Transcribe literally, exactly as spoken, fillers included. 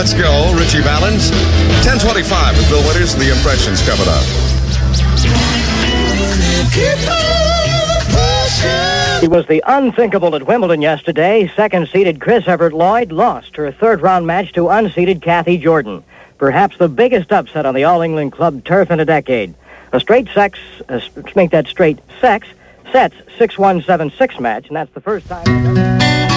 Let's go, Richie Valens. ten twenty-five with Bill Winters and the Impressions coming up. It was the unthinkable at Wimbledon yesterday. Second-seeded Chris Evert-Lloyd lost her third-round match to unseeded Kathy Jordan. Perhaps the biggest upset on the All-England Club turf in a decade. A straight sex, uh, make that straight sex, sets six one seven six match, and that's the first time...